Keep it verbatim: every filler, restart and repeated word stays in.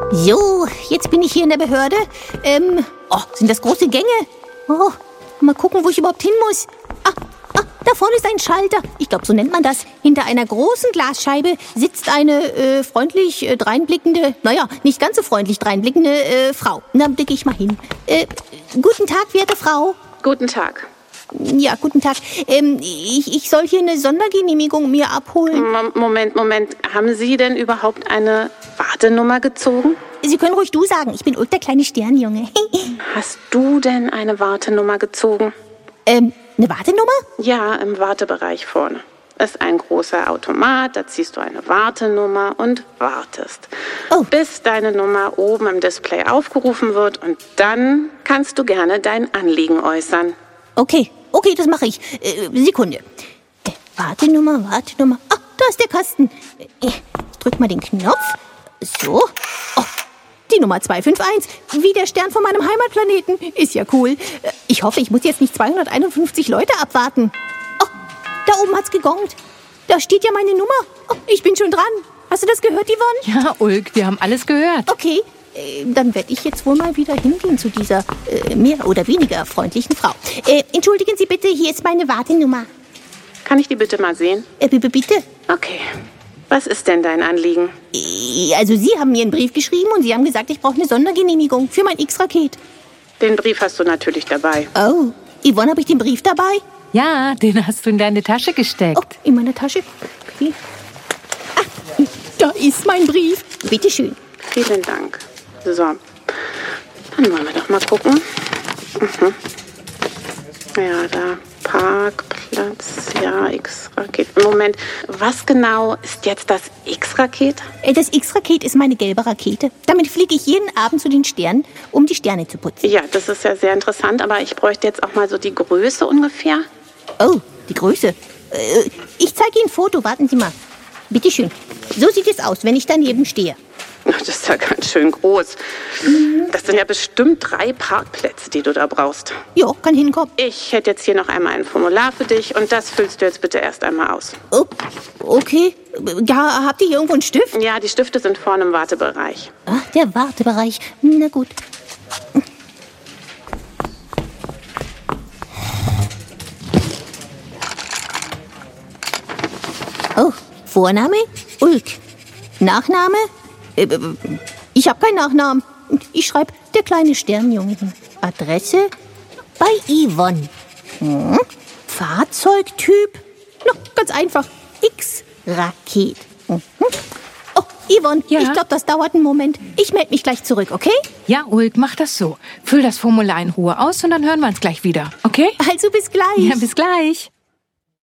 So, jetzt bin ich hier in der Behörde. Ähm, oh, sind das große Gänge? Oh, mal gucken, wo ich überhaupt hin muss. Ah, ah, da vorne ist ein Schalter. Ich glaube, so nennt man das. Hinter einer großen Glasscheibe sitzt eine äh, freundlich äh, dreinblickende, naja, nicht ganz so freundlich dreinblickende äh, Frau. Dann blicke ich mal hin. Äh, guten Tag, werte Frau. Guten Tag. Ja, guten Tag. Ähm, ich, ich soll hier eine Sondergenehmigung mir abholen. Moment, Moment. Haben Sie denn überhaupt eine Wartenummer gezogen? Sie können ruhig du sagen. Ich bin Ulk, der kleine Sternjunge. Hast du denn eine Wartenummer gezogen? Ähm, eine Wartenummer? Ja, im Wartebereich vorne. Ist ein großer Automat, da ziehst du eine Wartenummer und wartest. Oh. Bis deine Nummer oben im Display aufgerufen wird und dann kannst du gerne dein Anliegen äußern. Okay, okay, das mache ich. Äh, Sekunde. Äh, Wartenummer, Wartenummer. Ah, da ist der Kasten. Äh, ich drück mal den Knopf. So. Oh, die Nummer zwei fünf eins. Wie der Stern von meinem Heimatplaneten. Ist ja cool. Äh, ich hoffe, ich muss jetzt nicht zweihunderteinundfünfzig Leute abwarten. Oh, da oben hat's gegongt. Da steht ja meine Nummer. Oh, ich bin schon dran. Hast du das gehört, Yvonne? Ja, Ulk, wir haben alles gehört. Okay. Dann werde ich jetzt wohl mal wieder hingehen zu dieser äh, mehr oder weniger freundlichen Frau. Äh, entschuldigen Sie bitte, hier ist meine Wartenummer. Kann ich die bitte mal sehen? Äh, bitte, bitte. Okay. Was ist denn dein Anliegen? Äh, also Sie haben mir einen Brief geschrieben und Sie haben gesagt, ich brauche eine Sondergenehmigung für mein X-Raket. Den Brief hast du natürlich dabei. Oh, Yvonne, habe ich den Brief dabei? Ja, den hast du in deine Tasche gesteckt. Oh, in meiner Tasche? Okay. Ah, da ist mein Brief. Bitte schön. Vielen Dank. So, dann wollen wir doch mal gucken. Mhm. Ja, da Parkplatz, ja, X-Raket. Moment, was genau ist jetzt das X-Raket? Das X-Raket ist meine gelbe Rakete. Damit fliege ich jeden Abend zu den Sternen, um die Sterne zu putzen. Ja, das ist ja sehr interessant, aber ich bräuchte jetzt auch mal so die Größe ungefähr. Oh, die Größe. Äh, ich zeige Ihnen ein Foto, warten Sie mal. Bitte schön. So sieht es aus, wenn ich daneben stehe. Das ist ja ganz schön groß. Das sind ja bestimmt drei Parkplätze, die du da brauchst. Ja, kann hinkommen. Ich hätte jetzt hier noch einmal ein Formular für dich und das füllst du jetzt bitte erst einmal aus. Oh, okay. Ja, habt ihr hier irgendwo einen Stift? Ja, die Stifte sind vorne im Wartebereich. Ach, der Wartebereich. Na gut. Oh, Vorname? Ulk. Nachname? Ich habe keinen Nachnamen. Ich schreibe der kleine Sternjunge hin. Adresse? Bei Yvonne. Hm? Fahrzeugtyp? Na, ganz einfach. X-Raket. Mhm. Oh, Yvonne, Ja? ich glaube, das dauert einen Moment. Ich melde mich gleich zurück, okay? Ja, Ulk, mach das so. Füll das Formular in Ruhe aus und dann hören wir uns gleich wieder, okay? Also bis gleich. Ja, bis gleich.